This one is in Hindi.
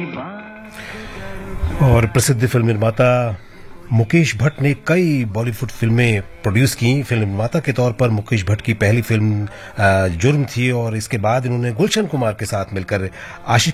और प्रसिद्ध फिल्म निर्माता मुकेश भट्ट ने कई बॉलीवुड फिल्में प्रोड्यूस की। फिल्म निर्माता के तौर पर मुकेश भट्ट की पहली फिल्म जुर्म थी और इसके बाद इन्होंने गुलशन कुमार के साथ मिलकर आशिकी